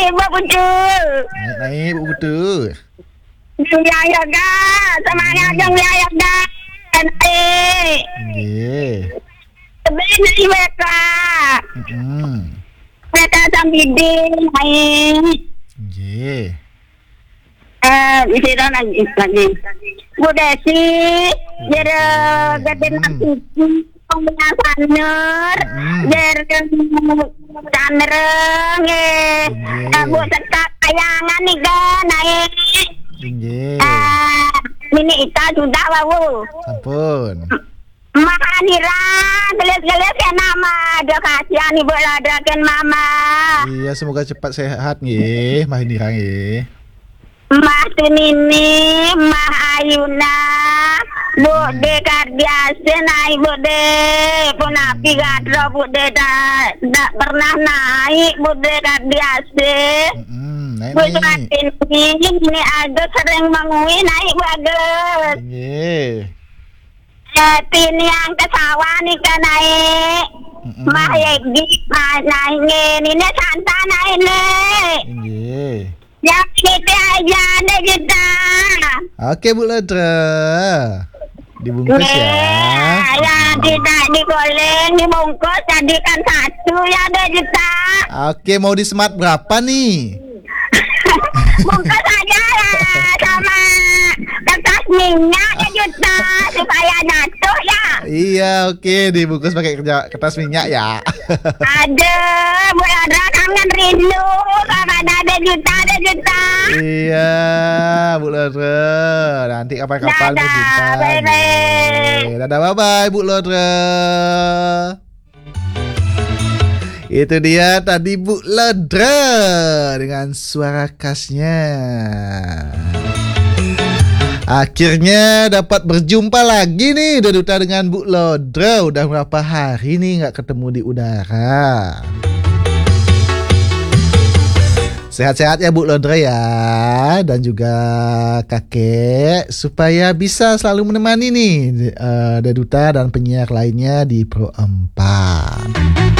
Buat Putu. Naik Bu Putu. Ya yoga, semangat jeng ya yoga. Naik. Nggih. Naik mereka. Mereka sambidin naik. Nggih. Bisa lagi. Bu Desi, jadi gede nanti pembiasaner, jadi kaner, bu sekat kayangan nih kan naik. Nggih. Ini kita sudah bawu. Sampun. Makanira, gelis-gelis ya nama, ada kasihan ibu ladakan mama. Iya, semoga cepat sehat nggih, Mahinira nggih. Mah Tinini, Mah Ayuna, Bude Kardiase naik Bude, Punapi Gadro Bude tak pernah naik Bude Kardiase. Bude ini Agus sering mengui naik bagus. Tini yang ke sawah nih kan naik. Mah Yegi naik ini Santa naik nih. Ya kita aja deh kita. Oke Bu Ledra, dibungkus ya. Ya tidak digoreng, dibungkus jadikan satu ya deh kita. Oke, mau di smart berapa nih? Bungkus aja lah sama kertas minyak ya juta supaya jatuh ya. Iya, oke, dibungkus pakai kertas minyak ya. Ada Bu Ledra kangen rindu sama ada juta. Iya, Bu Ledra. Nanti kapan-kapan berjumpa. Bye-bye. Dadah, bye-bye Bu Ledra. Itu dia tadi Bu Ledra dengan suara khasnya. Akhirnya dapat berjumpa lagi nih Duta dengan Bu Ledra. Udah berapa hari nih gak ketemu di udara. Sehat-sehat ya Bu Ledra ya. Dan juga kakek, supaya bisa selalu menemani nih Duta dan penyiar lainnya di Pro 4.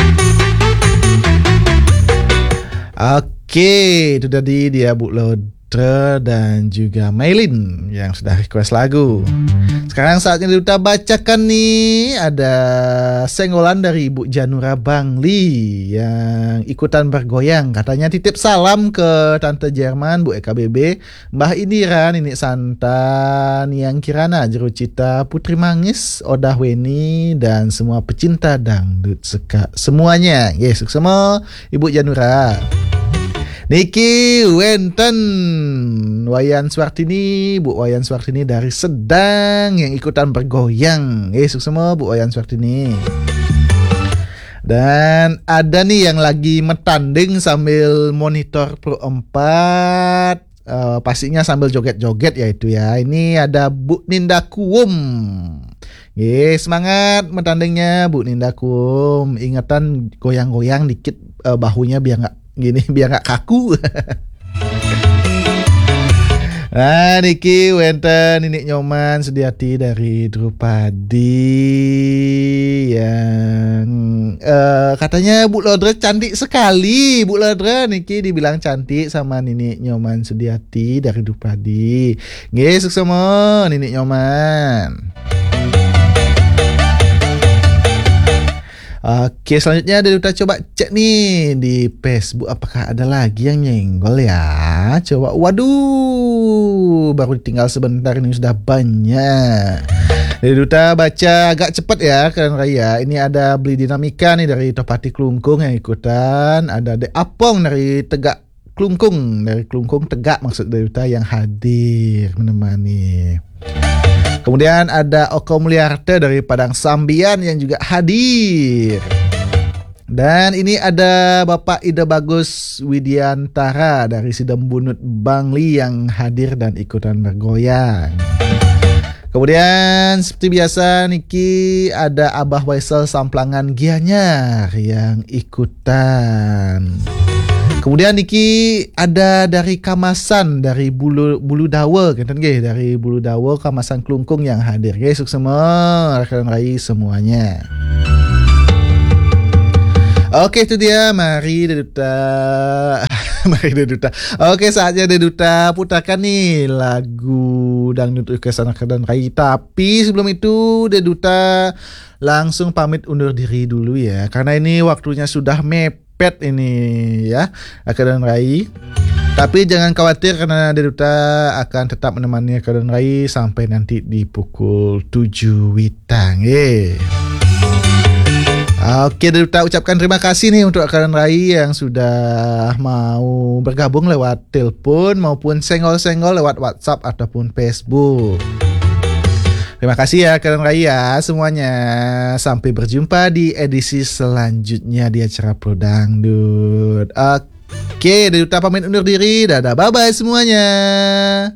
Oke, itu tadi dia Bu Ledra dan juga Maylin yang sudah request lagu. Sekarang saatnya Duta bacakan nih, ada senggolan dari Ibu Janura Bangli yang ikutan bergoyang. Katanya titip salam ke Tante Jerman, Bu EKBB, Mbah Indira, Ninik Santa, Niang Kirana, Jerucita, Putri Mangis, Odah Weni, dan semua pecinta dangdut semuanya. Yes, semua Ibu Janura. Niki Wenten Wayan Swartini, Bu Wayan Swartini dari Sedang yang ikutan bergoyang. Sukses semua Bu Wayan Swartini. Dan ada nih yang lagi metanding sambil monitor Pro 4. Pastinya sambil joget-joget ya itu ya. Ini ada Bu Ninda Kuum. Semangat metandingnya Bu Ninda Kuum. Ingatan goyang-goyang dikit bahunya biar nggak kaku. Nah, Niki Wenten, Ninik Nyoman Sediati dari Drupadi yang katanya Bu Ledra cantik sekali. Bu Ledra Niki dibilang cantik sama Ninik Nyoman Sediati dari Drupadi. Sukses semua Ninik Nyoman. Oke, selanjutnya Duta coba cek nih di Facebook, apakah ada lagi yang nyenggol ya. Coba, waduh, baru tinggal sebentar ini sudah banyak. Duta baca agak cepat ya kalian raya. Ini ada Beli Dinamika nih dari Topati Klungkung yang ikutan. Ada De Apong dari Tegak Klungkung, dari Klungkung Tegak maksud Duta yang hadir menemani. Kemudian ada Oko Mulyarte dari Padang Sambian yang juga hadir. Dan ini ada Bapak Ida Bagus Widiantara dari Sidembunut Bangli yang hadir dan ikutan bergoyang. Kemudian seperti biasa Niki ada Abah Waisel Samplangan Gianyar yang ikutan. Kemudian Niki ada dari Kamasan dari Bulu Dawa kan dari Bulu Dawa Kamasan Klungkung yang hadir. Sukses semua rekan rai semuanya. Oke, itu dia. Mari Duta Mari Deduta. Oke, saatnya Deduta putarkan nih lagu dangdut request anak dan Rai. Tapi sebelum itu Deduta langsung pamit undur diri dulu ya, karena ini waktunya sudah mepet ini ya, Aka dan Rai. Tapi jangan khawatir karena Deduta akan tetap menemani Aka dan Rai sampai nanti di pukul 7 Witang. Oke, Deduta ucapkan terima kasih nih untuk Aka dan Rai yang sudah mau bergabung lewat telepon maupun senggol-senggol lewat WhatsApp ataupun Facebook. Terima kasih ya Aka dan Rai ya semuanya. Sampai berjumpa di edisi selanjutnya di acara Pro Dangdut. Oke, Deduta pamit undur diri. Dadah, bye-bye semuanya.